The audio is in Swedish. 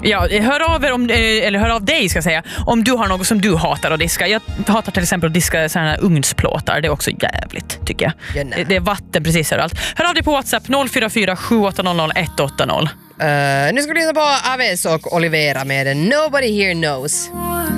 Ja, hör av dig ska jag säga, om du har något som du hatar att diska. Jag hatar till exempel att diska sådana här ugnsplåtar. Det är också jävligt, tycker jag. Det är vatten precis överallt. Hör av dig på WhatsApp 044 7800 180. Nu ska vi lyssna på Aves och Olivera med Nobody Here Knows.